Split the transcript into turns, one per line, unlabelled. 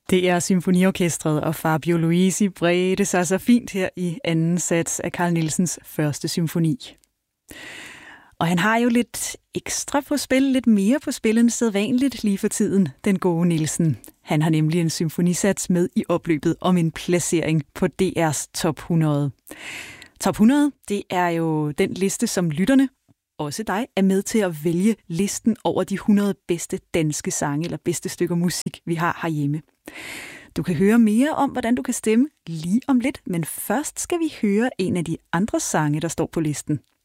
Det er Symfoniorkestret og Fabio Luisi bredte sig så fint her i anden sats af Carl Nielsens første symfoni. Og han har jo lidt ekstra på spil, lidt mere på spil end sædvanligt lige for tiden, den gode Nielsen. Han har nemlig en symfonisats med i opløbet om en placering på DR's Top 100. Top 100, det er jo den liste, som lytterne, også dig, er med til at vælge listen over de 100 bedste danske sange eller bedste stykker musik, vi har herhjemme. Du kan høre mere om, hvordan du kan stemme lige om lidt, men først skal vi høre en af de andre sange, der står på listen.